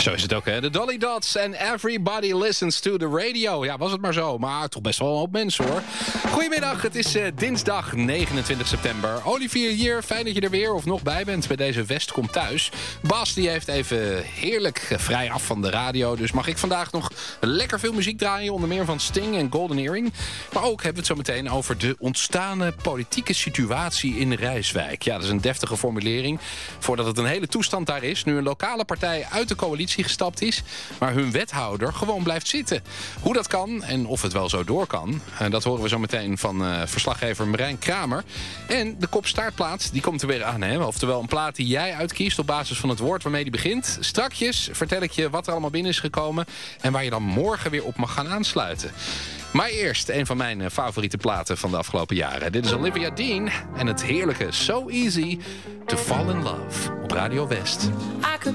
Zo is het ook, hè? De Dolly Dots en Everybody Listens to the Radio. Ja, was het maar zo. Maar toch best wel een hoop mensen, hoor. Goedemiddag, het is dinsdag 29 september. Olivier hier, fijn dat je er weer of nog bij bent bij deze West komt thuis. Bas, die heeft even heerlijk vrij af van de radio. Dus mag ik vandaag nog lekker veel muziek draaien. Onder meer van Sting en Golden Earring. Maar ook hebben we het zo meteen over de ontstane politieke situatie in Rijswijk. Ja, dat is een deftige formulering. Voordat het een hele toestand daar is. Nu een lokale partij uit de coalitie gestapt is, maar hun wethouder gewoon blijft zitten. Hoe dat kan en of het wel zo door kan, dat horen we zo meteen van verslaggever Marijn Kramer. En de kop-staartplaat, die komt er weer aan, hè? Oftewel een plaat die jij uitkiest op basis van het woord waarmee die begint. Strakjes vertel ik je wat er allemaal binnen is gekomen en waar je dan morgen weer op mag gaan aansluiten. Maar eerst een van mijn favoriete platen van de afgelopen jaren. Dit is Olivia Dean en het heerlijke So Easy to Fall in Love op Radio West. I could